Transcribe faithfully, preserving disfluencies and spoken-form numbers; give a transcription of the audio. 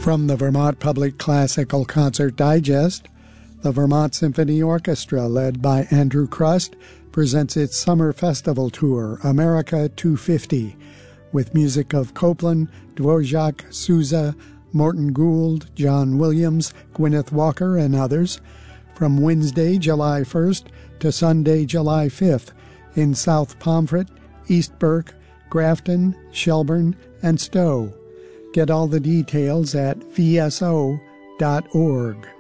From the Vermont Public Classical Concert Digest, the Vermont Symphony Orchestra, led by Andrew Crust, presents its summer festival tour, America two fifty, with music of Copland, Dvorak, Sousa, Morton Gould, John Williams, Gwyneth Walker, and others, from Wednesday, July first to Sunday, July fifth, in South Pomfret, East Burke, Grafton, Shelburne, and Stowe. Get all the details at v s o dot org.